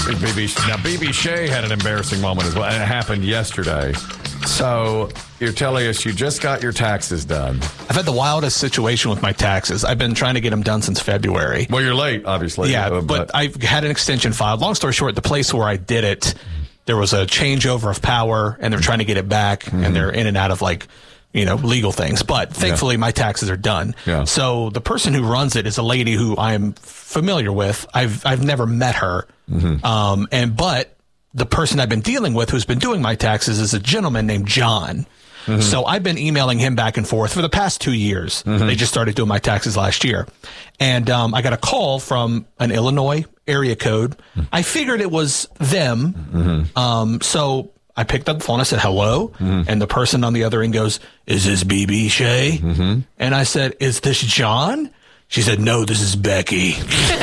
Now, BB Shea had an embarrassing moment as well, and it happened yesterday. So you're telling us you just got your taxes done. I've had the wildest situation with my taxes. I've been trying to get them done since February. Well, you're late, obviously. Yeah, but I've had an extension filed. Long story short, the place where I did it, there was a changeover of power, and they're trying to get it back, and they're in and out of legal things. But thankfully, my taxes are done. Yeah. So the person who runs it is a lady who I am familiar with. I've never met her, but the person I've been dealing with who's been doing my taxes is a gentleman named John. So I've been emailing him back and forth for the past 2 years. They just started doing my taxes last year. And I got a call from an Illinois area code. I figured it was them. So I picked up the phone. I said, hello. And the person on the other end goes, is this BB Shea? And I said, is this John? She said, no, this is Becky.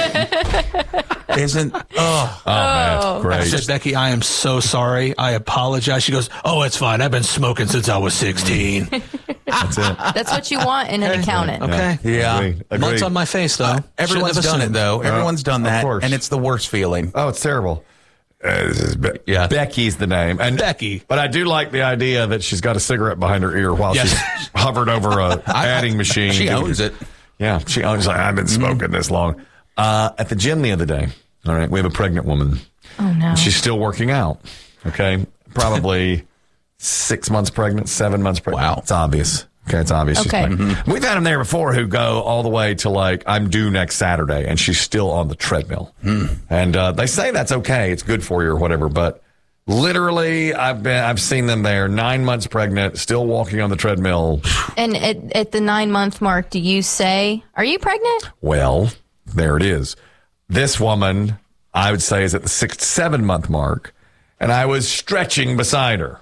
Man, great. I said, Becky, I am so sorry. I apologize. She goes, oh, it's fine. I've been smoking since I was 16. That's it. That's what you want in an accountant. Okay. Yeah. Agree. Months on my face, though. Everyone's done it, though. Everyone's done that, of course. and it's the worst feeling. Oh, it's terrible. This is Becky's the name. And Becky. But I do like the idea that she's got a cigarette behind her ear while she's hovered over a adding machine. She owns it. Yeah, she owns it. I've been smoking this long. At the gym the other day, all right, we have a pregnant woman. Oh, no. She's still working out, okay? Probably 6 months pregnant, 7 months pregnant. Wow. It's obvious. Okay, it's obvious she's Okay. pregnant. We've had them there before who go all the way to I'm due next Saturday, and she's still on the treadmill. And they say that's okay. It's good for you or whatever, but literally I've seen them there 9 months pregnant, still walking on the treadmill. And at the 9-month mark, do you say, are you pregnant? Well, there it is. This woman, I would say, is at the 7 month mark, and I was stretching beside her.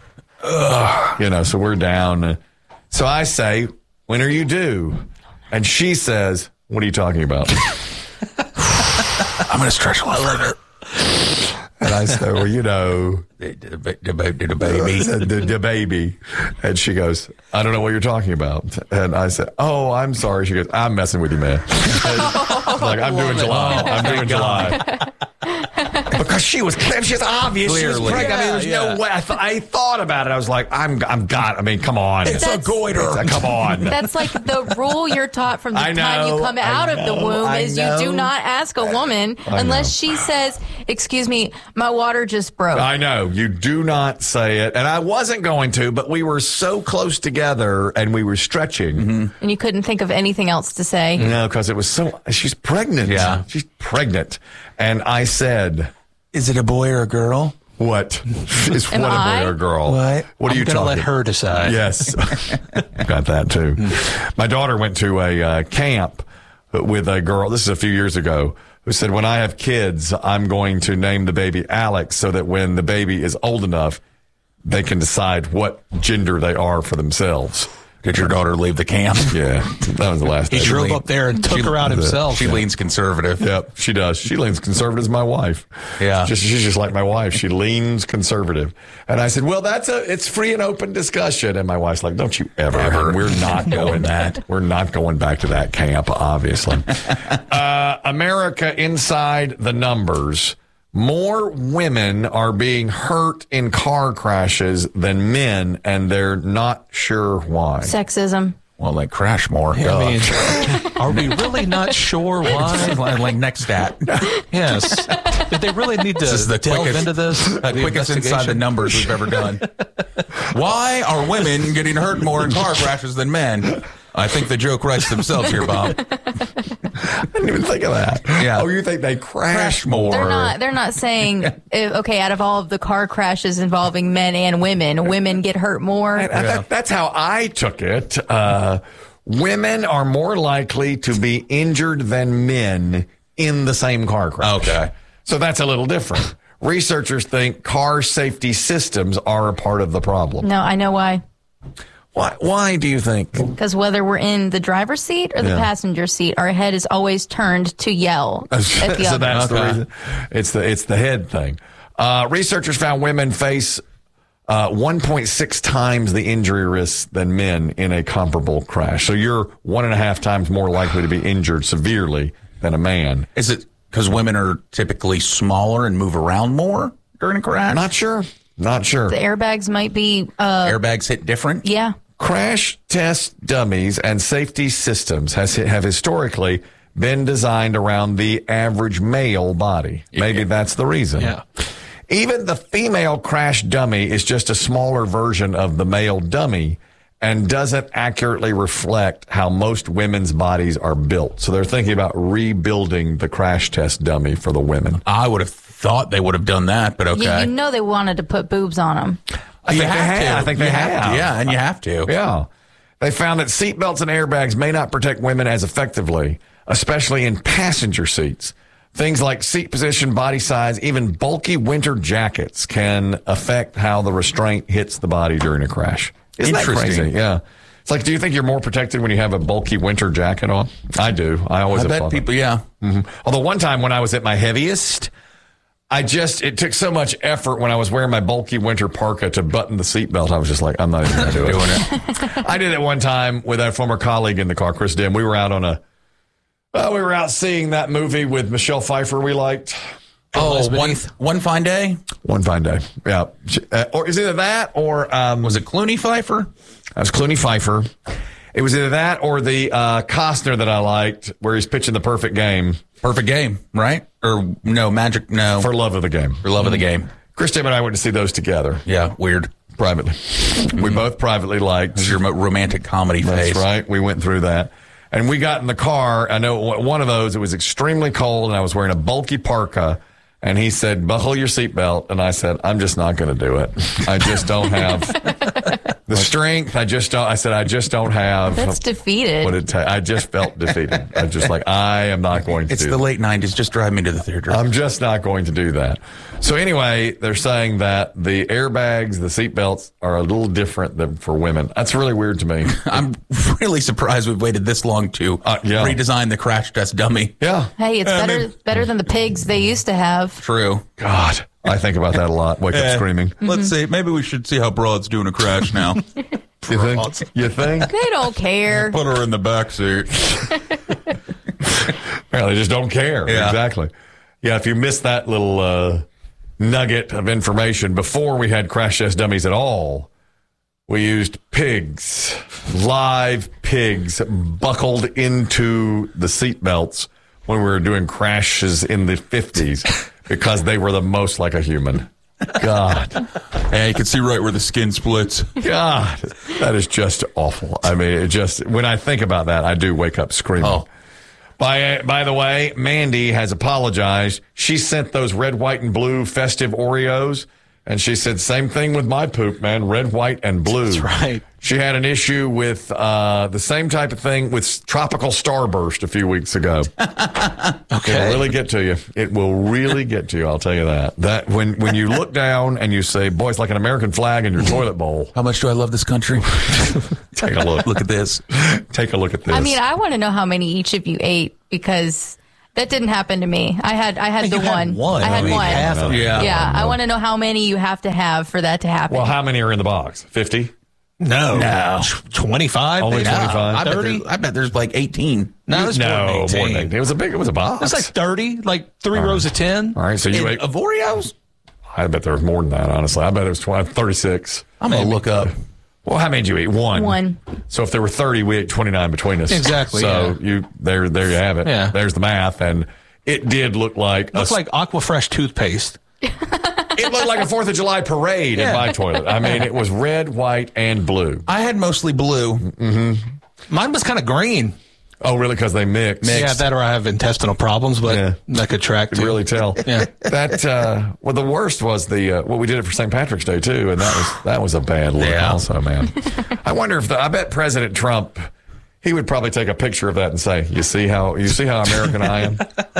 So we're down. So I say, when are you due? And she says, what are you talking about? I'm going to stretch a little further. And I said, well, The baby. the baby. And she goes, I don't know what you're talking about. And I said, oh, I'm sorry. She goes, I'm messing with you, man. I'm doing July. I'm doing July. Because she was obvious. She was pregnant. I mean, there's no way. I thought about it. I was like, come on. It's a goiter. Come on. That's like the rule you're taught from the time you come out of the womb is you do not ask a woman unless she says, excuse me, my water just broke. I know. You do not say it. And I wasn't going to, but we were so close together and we were stretching. And you couldn't think of anything else to say. No, because it was she's pregnant. Yeah. She's pregnant. And I said, Is it a boy or a girl? what? Is what a I? boy or a girl? What? What are you I'm going to talking let her decide. Yes. Got that too. My daughter went to a camp with a girl. This is a few years ago. Who said, when I have kids, I'm going to name the baby Alex so that when the baby is old enough, they can decide what gender they are for themselves. Did your daughter leave the camp? Yeah, that was the last He day. drove up there and took her out himself. She leans conservative. Yep, she does. She leans conservative as my wife. Yeah. She's just like my wife. She leans conservative. And I said, well, it's free and open discussion. And my wife's like, don't you ever. We're not going that. We're not going back to that camp, obviously. America Inside the Numbers. More women are being hurt in car crashes than men, and they're not sure why. Sexism. Well, they crash more. I mean, are we really not sure why? like next stat. Yes. Did they really need to delve into this? The Quickest inside the investigation? numbers we've ever done. Why are women getting hurt more in car crashes than men? I think the joke writes themselves here, Bob. I didn't even think of that. Yeah. Oh, you think they crash more? They're not saying, okay, out of all of the car crashes involving men and women get hurt more. That's how I took it. Women are more likely to be injured than men in the same car crash. Okay. So that's a little different. Researchers think car safety systems are a part of the problem. No, I know why. Why do you think? Because whether we're in the driver's seat or the passenger seat, our head is always turned to yell at the So other. that's the reason. It's the head thing. Researchers found women face 1.6 times the injury risk than men in a comparable crash. So you're 1.5 times more likely to be injured severely than a man. Is it because women are typically smaller and move around more during a crash? Not sure. The airbags might be... Airbags hit different? Yeah. Crash test dummies and safety systems have historically been designed around the average male body. Maybe that's the reason. Yeah. Even the female crash dummy is just a smaller version of the male dummy and doesn't accurately reflect how most women's bodies are built. So they're thinking about rebuilding the crash test dummy for the women. I would have thought they would have done that, but okay. You know they wanted to put boobs on them. I think they have. Yeah, and you have to. Yeah. They found that seatbelts and airbags may not protect women as effectively, especially in passenger seats. Things like seat position, body size, even bulky winter jackets can affect how the restraint hits the body during a crash. Isn't that crazy? Yeah. It's like, do you think you're more protected when you have a bulky winter jacket on? I do. I always have bet thought people, that. yeah. Mm-hmm. Although one time when I was at my heaviest, it took so much effort when I was wearing my bulky winter parka to button the seatbelt. I was just like, I'm not even going to do it. I did it one time with a former colleague in the car, Chris Dim. We were out we were out seeing that movie with Michelle Pfeiffer we liked. Oh, One Fine Day? One Fine Day, yeah. Or is either that or... was it Clooney Pfeiffer? That was Clooney Pfeiffer. It was either that or the Costner that I liked where he's pitching the perfect game. Perfect Game, right? Or no, Magic, no. For Love of the Game. For Love of the Game. Chris Dim and I went to see those together. Yeah, weird. Privately. We both privately liked. This is your romantic comedy phase. That's right. We went through that. And we got in the car. I know one of those, it was extremely cold, and I was wearing a bulky parka. And he said, buckle your seatbelt. And I said, I'm just not going to do it. I just don't have the strength. I just don't have. That's defeated. I just felt defeated. I just I am not going to do that. It's the late 90s. Just drive me to the theater. I'm just not going to do that. So anyway, they're saying that the airbags, the seatbelts are a little different than for women. That's really weird to me. I'm really surprised we've waited this long to redesign the crash test dummy. Yeah. Hey, it's better than the pigs they used to have. True. God, I think about that a lot. Wake up screaming. Let's see. Maybe we should see how Broad's doing a crash now. You think? They don't care. Put her in the back seat. Well, they just don't care. Yeah. Exactly. Yeah, if you missed that little nugget of information, before we had crash test dummies at all, we used pigs, live pigs, buckled into the seatbelts when we were doing crashes in the 50s because they were the most like a human. God. Yeah, you can see right where the skin splits. God, that is just awful. I mean, when I think about that, I do wake up screaming. Oh. By the way, Mandy has apologized. She sent those red, white, and blue festive Oreos, and she said, same thing with my poop, man, red, white, and blue. That's right. She had an issue with the same type of thing with Tropical Starburst a few weeks ago. Okay. It'll really get to you. It will really get to you, I'll tell you that. That when you look down and you say, boy, it's like an American flag in your toilet bowl. How much do I love this country? Take a look. Look at this. Take a look at this. I mean, I want to know how many each of you ate because that didn't happen to me. I had the one. I had one. Half of it. Yeah. I want to know how many you have to have for that to happen. Well, how many are in the box? 50? No. 25? Only 25? 30? I bet there's like 18. No, it was more than 18. It was a box. It was like 30, like 3 rows of 10. All right, so you ate Of Oreos? I bet there was more than that, honestly. I bet it was 36. I'm going to look up. Well, how many did you eat? One. 1. So if there were 30, we ate 29 between us. Exactly, So there you have it. Yeah. There's the math. And it did look like... Looked like Aquafresh toothpaste. It looked like a 4th of July parade in my toilet. I mean, it was red, white, and blue. I had mostly blue. Mm-hmm. Mine was kind of green. Oh, really? Because they mixed. Yeah, that or I have intestinal problems, but I could track You too. could really tell. Yeah. That well, the worst was we did it for St. Patrick's Day too, and that was a bad look. Yeah. Also, man. I wonder if I bet President Trump, he would probably take a picture of that and say, "You see how American I am."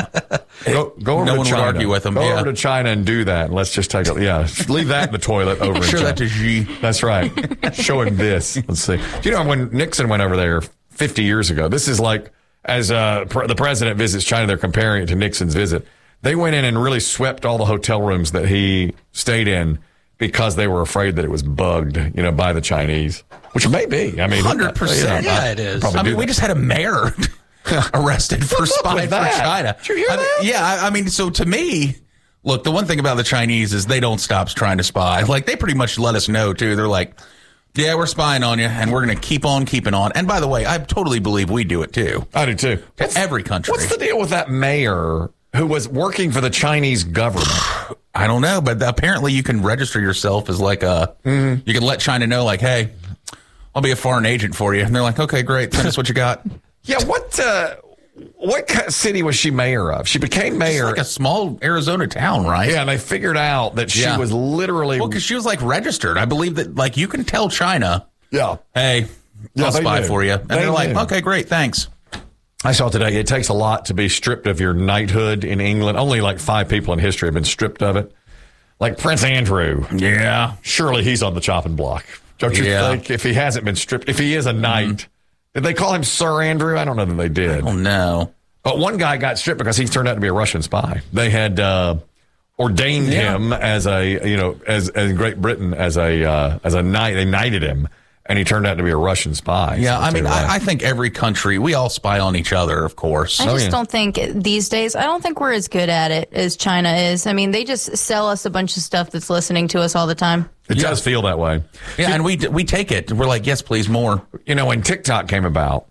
Go over No to one would China. argue with him, Go yeah. over to China and do that. And let's just take leave that in the toilet over in Show China. that to Xi. That's right. Show him this. Let's see. Do you know when Nixon went over there 50 years ago? This is like as the president visits China, they're comparing it to Nixon's visit. They went in and really swept all the hotel rooms that he stayed in because they were afraid that it was bugged, by the Chinese, which it may be. I mean, 100%. Yeah, it is. I mean, we just had a mayor arrested for spying for China. Did you hear that? Yeah, I mean, so to me, look, the one thing about the Chinese is they don't stop trying to spy. Like, they pretty much let us know, too. They're like, yeah, we're spying on you, and we're going to keep on keeping on. And by the way, I totally believe we do it, too. I do, too. Every country. What's the deal with that mayor who was working for the Chinese government? I don't know, but apparently you can register yourself as like a, you can let China know, like, hey, I'll be a foreign agent for you. And they're like, okay, great. Send us what you got. Yeah, what city was she mayor of? She became mayor. Just like a small Arizona town, right? Yeah, and they figured out that she was literally... Well, because she was like registered. I believe that, like, you can tell China, hey, I'll spy for you. And they're like, okay, great, thanks. I saw today, it takes a lot to be stripped of your knighthood in England. Only like 5 people in history have been stripped of it. Like Prince Andrew. Yeah. Surely he's on the chopping block. Don't you think? If he hasn't been stripped, if he is a knight. Did they call him Sir Andrew? I don't know that they did. Oh, no. But one guy got stripped because he turned out to be a Russian spy. They had ordained him as as in Great Britain as a knight. They knighted him. And he turned out to be a Russian spy. Yeah, so I mean, I think every country, we all spy on each other, of course. I just don't think these days, I don't think we're as good at it as China is. I mean, they just sell us a bunch of stuff that's listening to us all the time. It does feel that way. Yeah, and we take it. We're like, yes, please, more. You know, when TikTok came about,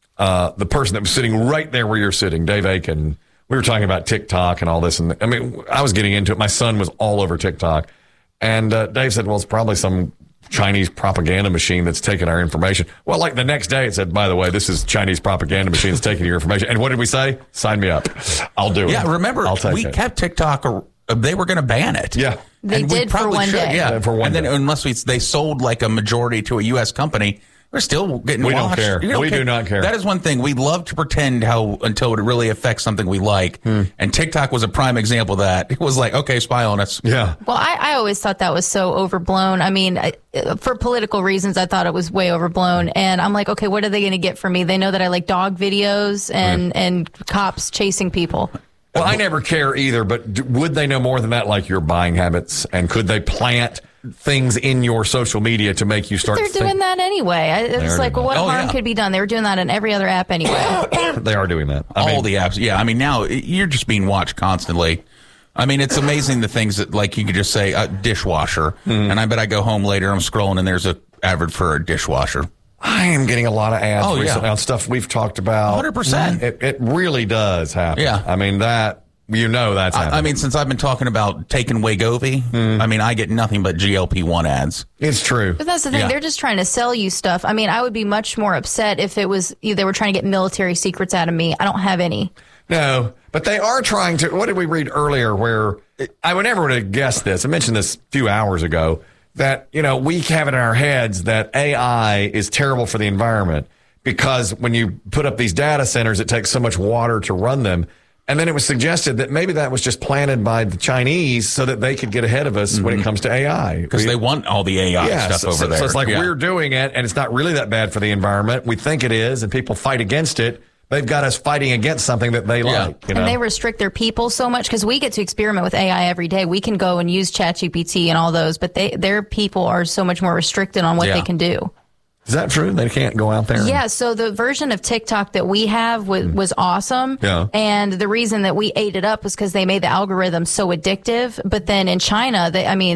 the person that was sitting right there where you're sitting, Dave Aiken, we were talking about TikTok and all this. And I mean, I was getting into it. My son was all over TikTok. And Dave said, well, it's probably some Chinese propaganda machine that's taking our information. Well, like the next day it said, by the way, this is Chinese propaganda machine that's taking your information. And what did we say? Sign me up. I'll do it. Yeah, remember, we kept TikTok, they were going to ban it. Yeah. They did for one day. Yeah, for one day. And then unless they sold like a majority to a U.S. company, we're still getting watched. Don't care. We do not care. That is one thing. We love to pretend until it really affects something we like. And TikTok was a prime example of that. It was like, okay, spy on us. Yeah. Well, I always thought that was so overblown. I mean, for political reasons, I thought it was way overblown. And I'm like, okay, what are they going to get from me? They know that I like dog videos and cops chasing people. Well, I never care either, but would they know more than that, like your buying habits? And could they plant things in your social media to make you start? They're doing that anyway. It's like, well, what harm could be done? They were doing that in every other app anyway. They are doing that. All the apps. Yeah. I mean, now you're just being watched constantly. I mean, it's amazing the things that, like, you could just say dishwasher. And I bet I go home later, I'm scrolling, and there's a advert for a dishwasher. I am getting a lot of ads recently on stuff we've talked about. 100%. It really does happen. Yeah. I mean, that's happening. I mean, since I've been talking about taking Wegovy, I mean, I get nothing but GLP-1 ads. It's true. But that's the thing. They're just trying to sell you stuff. I mean, I would be much more upset if it was they were trying to get military secrets out of me. I don't have any. No, but they are trying to. What did we read earlier where I would never have guessed this? I mentioned this a few hours ago that, we have it in our heads that AI is terrible for the environment because when you put up these data centers, it takes so much water to run them. And then it was suggested that maybe that was just planted by the Chinese so that they could get ahead of us when it comes to AI. Because they want all the AI stuff over there. So it's like we're doing it, and it's not really that bad for the environment. We think it is, and people fight against it. They've got us fighting against something that they like. And they restrict their people so much because we get to experiment with AI every day. We can go and use ChatGPT and all those, but their people are so much more restricted on what they can do. Is that true? They can't go out there? Yeah, so the version of TikTok that we have was awesome. Yeah. And the reason that we ate it up was because they made the algorithm so addictive. But then in China,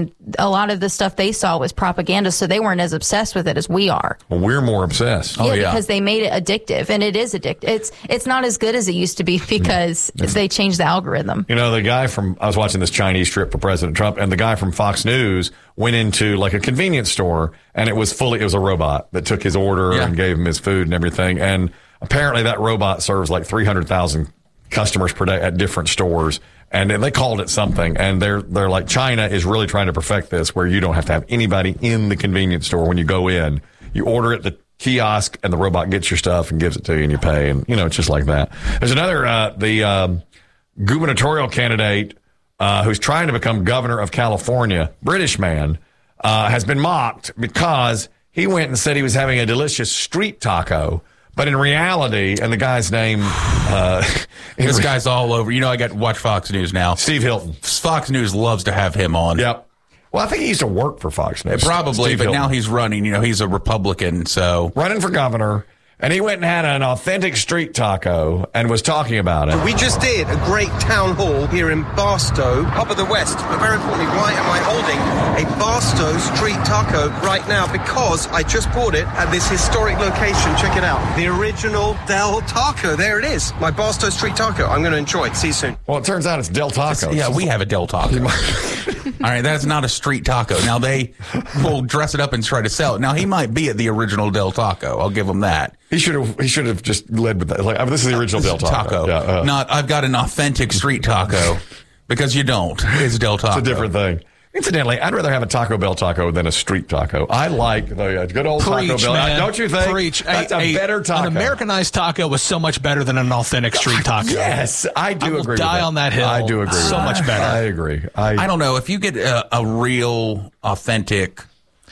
a lot of the stuff they saw was propaganda, so they weren't as obsessed with it as we are. Well, we're more obsessed. Because they made it addictive, and it is addictive. It's not as good as it used to be because they changed the algorithm. The guy I was watching this Chinese trip for President Trump, and the guy from Fox News went into like a convenience store, and it was a robot that took his order and gave him his food and everything. And apparently that robot serves like 300,000 customers per day at different stores. And they called it something. And they're like, China is really trying to perfect this where you don't have to have anybody in the convenience store when you go in. You order at the kiosk and the robot gets your stuff and gives it to you and you pay. And, it's just like that. There's another, the gubernatorial candidate who's trying to become governor of California, British man, has been mocked because he went and said he was having a delicious street taco, but in reality, and the guy's name... this guy's all over. I got to watch Fox News now. Steve Hilton. Fox News loves to have him on. Yep. Well, I think he used to work for Fox News. Probably, Steve Hilton. Now he's running. He's a Republican, so... Running for governor. And he went and had an authentic street taco and was talking about it. We just did a great town hall here in Barstow, up at the west. But very importantly, why am I holding a Barstow street taco right now? Because I just bought it at this historic location. Check it out. The original Del Taco. There it is. My Barstow street taco. I'm going to enjoy it. See you soon. Well, it turns out it's Del Taco. Yeah, we have a Del Taco. All right, that's not a street taco. Now, they will dress it up and try to sell it. Now, he might be at the original Del Taco. I'll give him that. He should have just led with that. Like, I mean, this is the original Del Taco. Yeah, Not, I've got an authentic street taco, because you don't. It's Del Taco. It's a different thing. Incidentally, I'd rather have a Taco Bell taco than a street taco. I like the good old Taco Bell. Man. Don't you think? Preach. That's a better taco. An Americanized taco was so much better than an authentic street taco. Yes, I do agree with that. Die on that hill. I do agree. So with much that. better. I agree. I don't know. If you get a real, authentic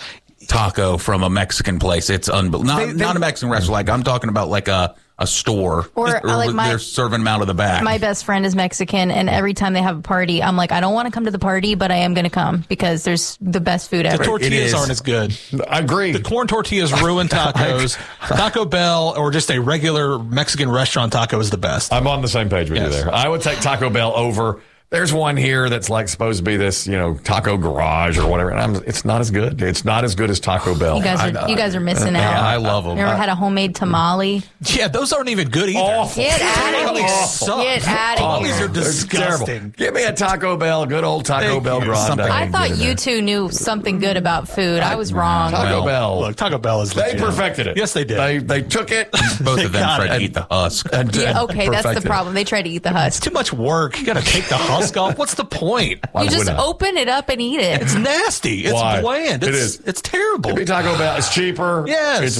taco from a Mexican place, it's unbelievable. Not a Mexican restaurant. Like, I'm talking about like a store. Or like they're serving them out of the back. My best friend is Mexican, and every time they have a party, I'm like, I don't want to come to the party, but I am going to come because there's the best food ever. The tortillas aren't as good. I agree. The corn tortillas ruin tacos. Taco Bell or just a regular Mexican restaurant taco is the best. I'm on the same page with you Yes. there. I would take Taco Bell over. There's one here that's like supposed to be this, taco garage or whatever. And it's not as good. It's not as good as Taco Bell. You guys are missing out. I love them. You ever had a homemade tamale? Yeah, those aren't even good either. Awful. Get out of Tamales here. suck. Get out of Tamales here. are They're disgusting. terrible. Give me a Taco Bell, good old Taco Thank Bell you. grande. Something. I thought you two knew something good about food. I was wrong. Taco Well, Bell. Look, Taco Bell is They legit. perfected it. Yes, they did. They took it. Both of them got tried it. to eat the husk. and Yeah, okay, that's the perfected it. problem. They try to eat the husk. Too much work. You got to take the husk off. What's the point? Why You just wouldn't I? open it up and eat it. It's nasty. It's Why? bland. It It's, is. It's terrible. Give me Taco Bell. It's cheaper. Yes.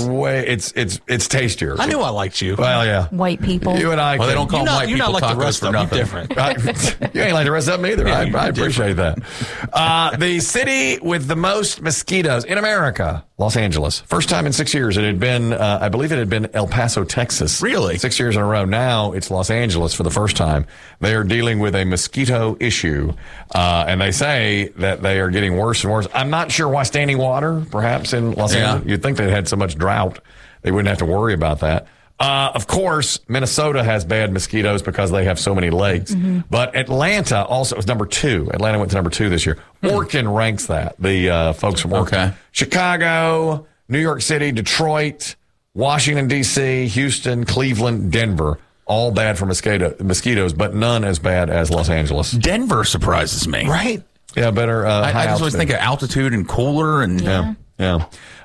It's tastier. I knew I liked you. Well, yeah. White people. You and I. Well, they can- don't call You're not- white you're not people like the tacos rest for of them. nothing. You're different. You ain't like the rest of them either. Yeah, I you're appreciate that. The city with the most mosquitoes in America, Los Angeles. First time in 6 years. It had been, I believe it had been El Paso, Texas. Really? 6 years in a row. Now it's Los Angeles for the first time. They are dealing with a mosquito issue. And they say that they are getting worse and worse. I'm not sure why standing water, perhaps in Los Angeles. You'd think they had so much drought. They wouldn't have to worry about that. Of course, Minnesota has bad mosquitoes because they have so many lakes. Mm-hmm. But Atlanta also was number 2. Atlanta went to number 2 this year. Orkin ranks that, the folks from Orkin. Okay. Chicago, New York City, Detroit, Washington, D.C., Houston, Cleveland, Denver. All bad for mosquitoes, but none as bad as Los Angeles. Denver surprises me. Right? Yeah, better. I just always think of altitude and cooler and Yeah.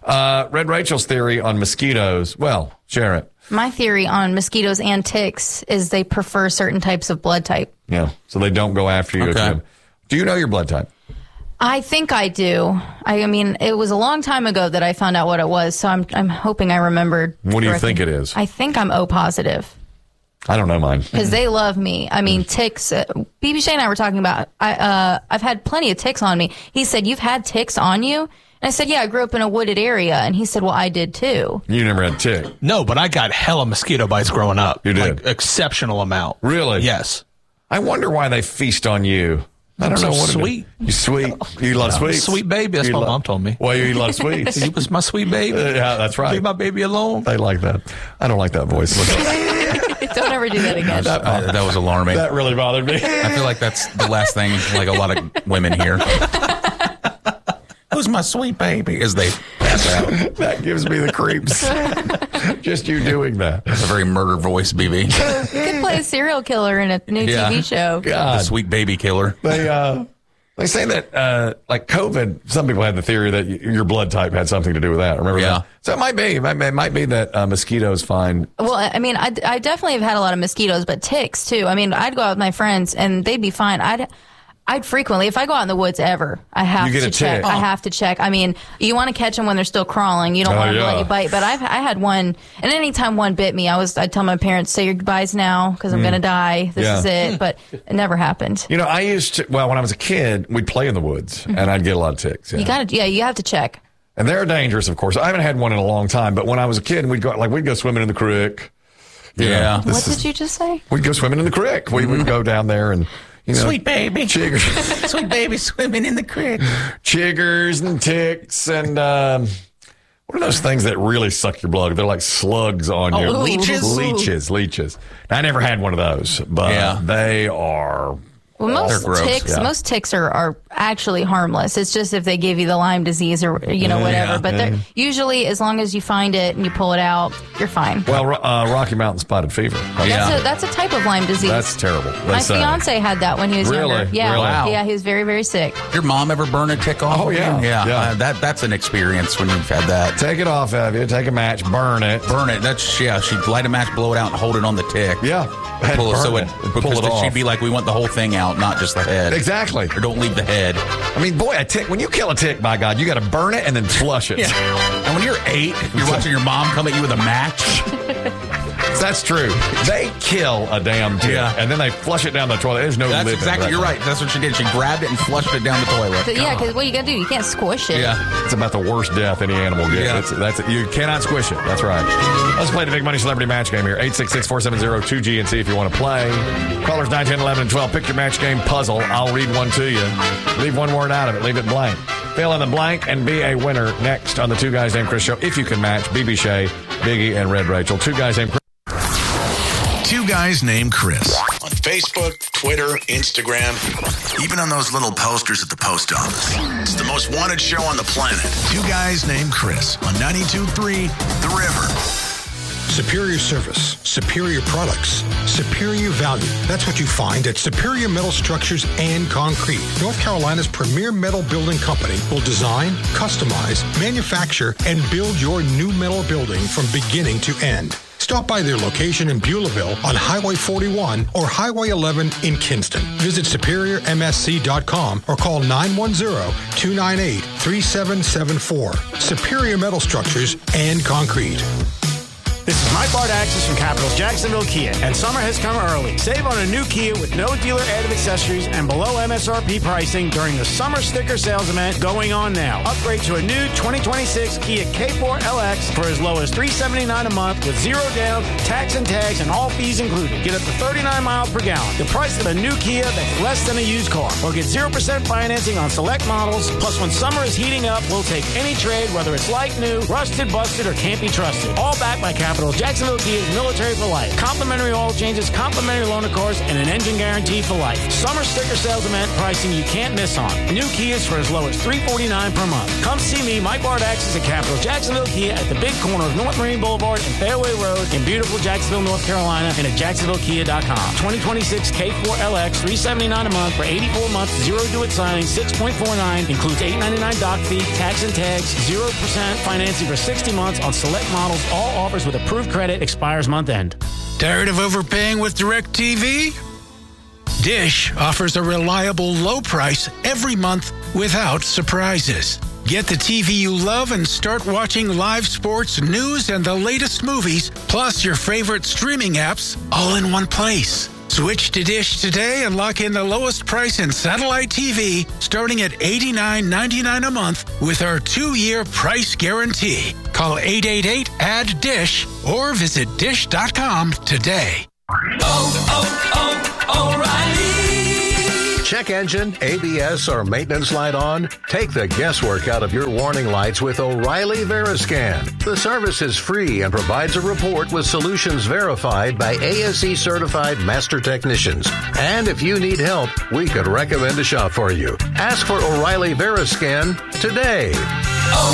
Red Rachel's theory on mosquitoes. Well, share it. My theory on mosquitoes and ticks is they prefer certain types of blood type. Yeah. So they don't go after you. Okay. Do you know your blood type? I think I do. I mean, it was a long time ago that I found out what it was, so I'm hoping I remembered. What do you correctly. think it is? I think I'm O positive. I don't know mine. Because they love me. I mean, ticks. BB Shea and I were talking about. I've had plenty of ticks on me. He said, "You've had ticks on you?" And I said, "Yeah, I grew up in a wooded area." And he said, "Well, I did too." You never had a tick. No, but I got hella mosquito bites growing up. You did? Like, exceptional amount. Really? Yes. I wonder why they feast on you. I don't so know what sweet. You sweet. You love sweets. Sweet baby. That's You what my love- mom told me. Well, you love sweets. He was my sweet baby. Yeah, that's right. Leave my baby alone. They like that. I don't like that voice. Don't ever do that again. that was alarming. That really bothered me. I feel like that's the last thing like a lot of women hear. Who's my sweet baby? As they pass out. That gives me the creeps. Just you doing that. That's a very murder voice, BB. You could play a serial killer in a new Yeah. TV show. The God. sweet baby killer. They say that, like COVID, some people had the theory that your blood type had something to do with that. Remember Yeah. that? So it might be. It might be that mosquitoes find. Well, I mean, I definitely have had a lot of mosquitoes, but ticks too. I mean, I'd go out with my friends and they'd be fine. I'd frequently, if I go out in the woods ever, I have You get to a check. tick. I have to check. I mean, you want to catch them when they're still crawling. You don't Oh, want them to yeah. let you bite. But I had one, and anytime one bit me, I'd tell my parents, "Say your goodbyes now, because I'm going to die. This Yeah. is it." But it never happened. You know, I used to. Well, when I was a kid, we'd play in the woods, and I'd get a lot of ticks. Yeah. You have to check. And they're dangerous, of course. I haven't had one in a long time, but when I was a kid, we'd go swimming in the creek. You know, Yeah. What did you just say? We'd go swimming in the creek. We would go down there and, Sweet baby. chiggers, Sweet baby swimming in the creek. chiggers and ticks and What are those things that really suck your blood? They're like slugs on you. Leeches? Leeches. I never had one of those, but they are... Well, most ticks are actually harmless. It's just if they give you the Lyme disease or whatever. But they're usually, as long as you find it and you pull it out, you're fine. Well, Rocky Mountain spotted fever. That's a type of Lyme disease. That's terrible. My fiance had that when he was younger. Yeah, really? Wow. Yeah, he was very, very sick. Your mom ever burn a tick off? Oh yeah, yeah. That's an experience when you've had that. Take it off of you. Take a match, burn it. She'd light a match, blow it out, and hold it on the tick. Yeah. Pull it off. She'd be like, we want the whole thing out, not just the head. Exactly. Or don't leave the head. I mean, boy, a tick, when you kill a tick, by God, you got to burn it and then flush it. Yeah. And when you're 8, you're watching your mom come at you with a match. That's true. They kill a damn tick, and then they flush it down the toilet. There's no lid. That's exactly, you're right. That's what she did. She grabbed it and flushed it down the toilet. Because what you got to do, you can't squish it. Yeah. It's about the worst death any animal gets. Yeah. You cannot squish it. That's right. Let's play the Big Money Celebrity Match Game here. 866-470-2G and see if you want to play. Callers 9, 10, 11, and 12. Pick your match game puzzle. I'll read one to you. Leave one word out of it. Leave it blank. Fill in the blank and be a winner next on the Two Guys Named Chris show. If you can match BB Shea, Biggie, and Red Rachel. Two Guys Named Chris. Two Guys Named Chris. On Facebook, Twitter, Instagram, even on those little posters at the post office. It's the most wanted show on the planet. Two Guys Named Chris on 92.3 The River. Superior service, superior products, superior value. That's what you find at Superior Metal Structures and Concrete. North Carolina's premier metal building company will design, customize, manufacture, and build your new metal building from beginning to end. Stop by their location in Beulahville on Highway 41 or Highway 11 in Kinston. Visit SuperiorMSC.com or call 910-298-3774. Superior Metal Structures and Concrete. This is Mike Bardakis from Capital's Jacksonville Kia, and summer has come early. Save on a new Kia with no dealer added accessories and below MSRP pricing during the summer sticker sales event going on now. Upgrade to a new 2026 Kia K4 LX for as low as $379 a month with zero down, tax and tags, and all fees included. Get up to 39 miles per gallon. The price of a new Kia that's less than a used car. Or get 0% financing on select models. Plus, when summer is heating up, we'll take any trade, whether it's like new, rusted, busted, or can't be trusted. All backed by Capital. Jacksonville Kia is military for life. Complimentary oil changes, complimentary loaner cars, and an engine guarantee for life. Summer sticker sales event pricing you can't miss on. New Kias for as low as $349 per month. Come see me, Mike Bardakis at Capital Jacksonville Kia at the big corner of North Marine Boulevard and Fairway Road in beautiful Jacksonville, North Carolina, and at jacksonvillekia.com. 2026 K4 LX, $379 a month for 84 months, zero do-it signing, 6.49, includes $899 doc fee, tax and tags, 0% financing for 60 months on select models, all offers with approved credit, expires month end. Tired of overpaying with DirecTV? Dish offers a reliable low price every month without surprises. Get the TV you love and start watching live sports, news, and the latest movies, plus your favorite streaming apps, all in one place. Switch to Dish today and lock in the lowest price in satellite TV, starting at $89.99 a month with our 2-year price guarantee. Call 888-ADD-DISH or visit dish.com today. O'Reilly! Check engine, ABS, or maintenance light on? Take the guesswork out of your warning lights with O'Reilly Veriscan. The service is free and provides a report with solutions verified by ASE certified master technicians. And if you need help, we could recommend a shop for you. Ask for O'Reilly Veriscan today.